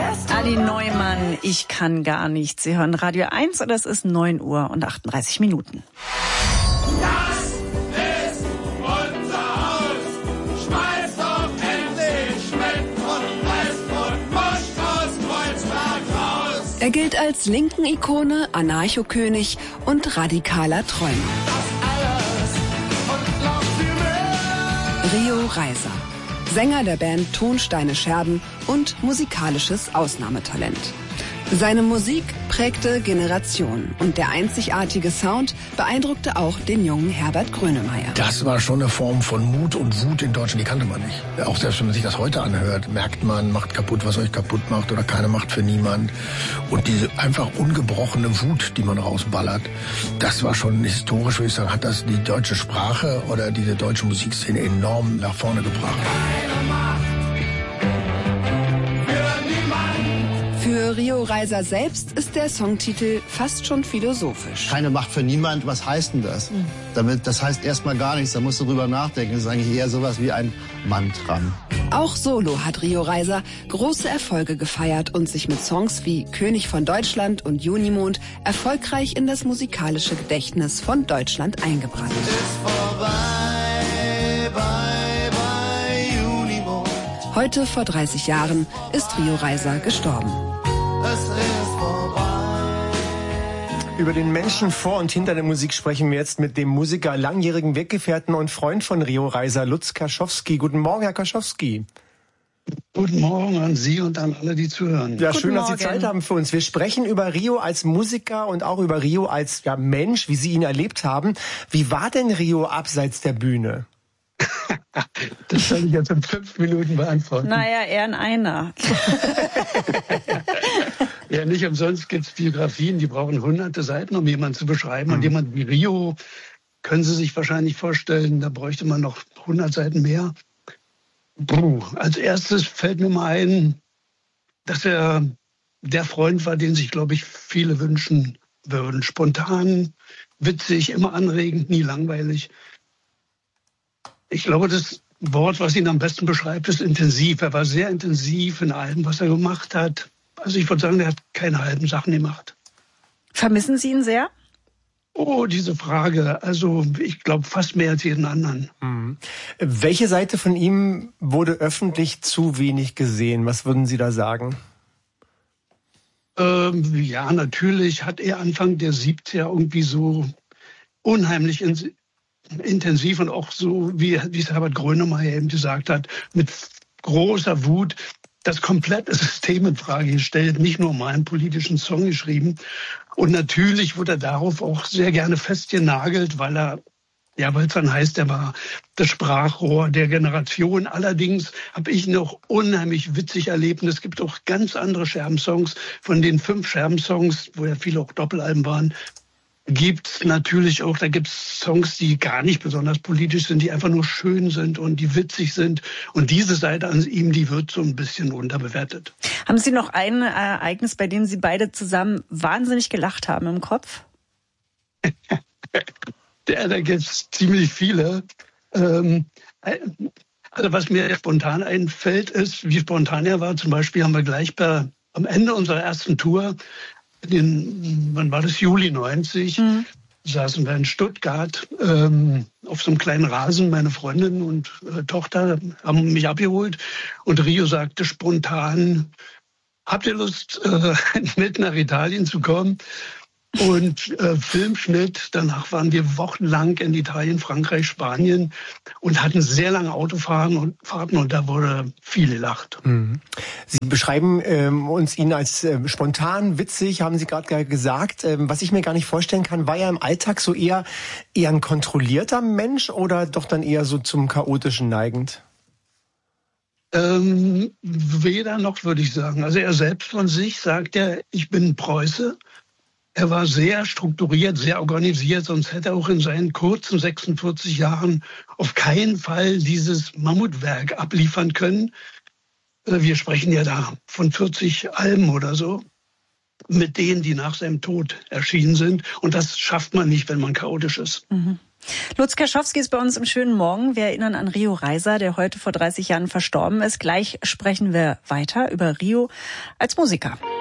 Ali Neumann, ich kann gar nichts. Sie hören Radio 1 und es ist 9 Uhr und 38 Minuten. Das ist unser Haus. Schmeiß doch endlich mit und reißt und moscht aus Kreuzberg raus. Er gilt als Linken-Ikone, Anarchokönig und radikaler Träumer. Rio Reiser, Sänger der Band Tonsteine Scherben und musikalisches Ausnahmetalent. Seine Musik prägte Generationen und der einzigartige Sound beeindruckte auch den jungen Herbert Grönemeyer. Das war schon eine Form von Mut und Wut in Deutschland, die kannte man nicht. Auch selbst wenn man sich das heute anhört, merkt man, macht kaputt, was euch kaputt macht oder keine Macht für niemand. Und diese einfach ungebrochene Wut, die man rausballert, das war schon historisch, würde ich sagen, hat das die deutsche Sprache oder diese deutsche Musikszene enorm nach vorne gebracht. Für Rio Reiser selbst ist der Songtitel fast schon philosophisch. Keine Macht für niemand, was heißt denn das? Das heißt erstmal gar nichts, da musst du drüber nachdenken. Das ist eigentlich eher sowas wie ein Mantra. Auch solo hat Rio Reiser große Erfolge gefeiert und sich mit Songs wie König von Deutschland und Junimond erfolgreich in das musikalische Gedächtnis von Deutschland eingebrannt. Heute vor 30 Jahren ist Rio Reiser gestorben. Über den Menschen vor und hinter der Musik sprechen wir jetzt mit dem Musiker, langjährigen Weggefährten und Freund von Rio Reiser, Lutz Kerschowski. Guten Morgen, Herr Kerschowski. Guten Morgen an Sie und an alle, die zuhören. Ja, Guten schön, dass Sie Morgen. Zeit haben für uns. Wir sprechen über Rio als Musiker und auch über Rio als Mensch, wie Sie ihn erlebt haben. Wie war denn Rio abseits der Bühne? Das soll ich jetzt in 5 Minuten beantworten. Naja, eher in einer. Ja, nicht umsonst gibt es Biografien, die brauchen hunderte Seiten, um jemanden zu beschreiben. Und jemand wie Rio, können Sie sich wahrscheinlich vorstellen, da bräuchte man noch 100 Seiten mehr. Als erstes fällt mir mal ein, dass er der Freund war, den sich, glaube ich, viele wünschen würden. Spontan, witzig, immer anregend, nie langweilig. Ich glaube, das Wort, was ihn am besten beschreibt, ist intensiv. Er war sehr intensiv in allem, was er gemacht hat. Also ich würde sagen, er hat keine halben Sachen gemacht. Vermissen Sie ihn sehr? Oh, diese Frage. Also ich glaube fast mehr als jeden anderen. Welche Seite von ihm wurde öffentlich zu wenig gesehen? Was würden Sie da sagen? Ja, natürlich hat er Anfang der 70er irgendwie so unheimlich intensiv und auch so, wie es Herbert Grönemeyer eben gesagt hat, mit großer Wut das komplette System in Frage gestellt, nicht nur mal einen politischen Song geschrieben. Und natürlich wurde er darauf auch sehr gerne festgenagelt, weil es dann heißt, er war das Sprachrohr der Generation. Allerdings habe ich noch unheimlich witzig erlebt. Und es gibt auch ganz andere Scherbensongs. Von den 5 Scherbensongs, wo ja viele auch Doppelalben waren, gibt's natürlich auch, da gibt's Songs, die gar nicht besonders politisch sind, die einfach nur schön sind und die witzig sind. Und diese Seite an ihm, die wird so ein bisschen unterbewertet. Haben Sie noch ein Ereignis, bei dem Sie beide zusammen wahnsinnig gelacht haben im Kopf? Da gibt's ziemlich viele. Also was mir spontan einfällt, ist, wie spontan er war. Zum Beispiel haben wir gleich am Ende unserer ersten Tour, wann war das, Juli 90, saßen wir in Stuttgart auf so einem kleinen Rasen. Meine Freundin und Tochter haben mich abgeholt und Rio sagte spontan, habt ihr Lust, mit nach Italien zu kommen? Und Filmschnitt, danach waren wir wochenlang in Italien, Frankreich, Spanien und hatten sehr lange Autofahrten und da wurde viel gelacht. Sie beschreiben ihn als spontan, witzig, haben Sie gerade gesagt. Was ich mir gar nicht vorstellen kann, war er im Alltag so eher ein kontrollierter Mensch oder doch dann eher so zum Chaotischen neigend? Weder noch, würde ich sagen. Also er selbst von sich sagt ja, ich bin Preuße. Er war sehr strukturiert, sehr organisiert, sonst hätte er auch in seinen kurzen 46 Jahren auf keinen Fall dieses Mammutwerk abliefern können. Wir sprechen ja da von 40 Alben oder so, mit denen, die nach seinem Tod erschienen sind. Und das schafft man nicht, wenn man chaotisch ist. Lutz Kerschowski ist bei uns im schönen Morgen. Wir erinnern an Rio Reiser, der heute vor 30 Jahren verstorben ist. Gleich sprechen wir weiter über Rio als Musiker.